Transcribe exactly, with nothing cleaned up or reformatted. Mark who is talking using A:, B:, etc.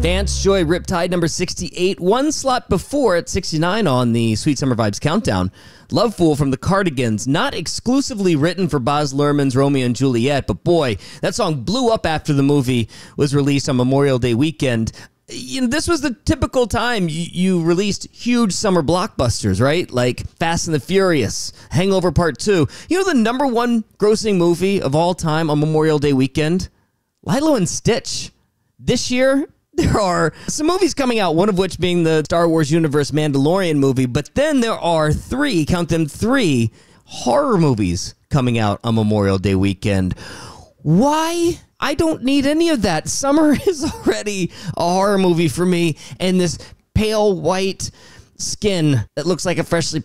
A: Vance Joy Riptide, number sixty-eight, one slot before at sixty-nine on the Sweet Summer Vibes countdown. Love Fool from the Cardigans, not exclusively written for Baz Luhrmann's Romeo and Juliet, but boy, that song blew up after the movie was released on Memorial Day weekend. You know, this was the typical time you, you released huge summer blockbusters, right? Like Fast and the Furious, Hangover Part two. You know the number one grossing movie of all time on Memorial Day weekend? Lilo and Stitch. This year, there are some movies coming out, one of which being the Star Wars Universe Mandalorian movie, but then there are three, count them three, horror movies coming out on Memorial Day weekend. Why? I don't need any of that. Summer is already a horror movie for me, and this pale white skin that looks like a freshly